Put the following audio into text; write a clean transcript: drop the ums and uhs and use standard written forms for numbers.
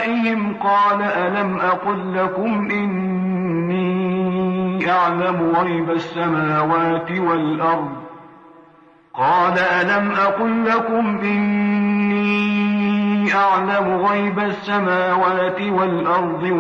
آبائهم قال ألم أقل لكم إني أعلم غيب السماوات والأرض قال ألم أقل لكم إني أعلم غيب السماوات والأرض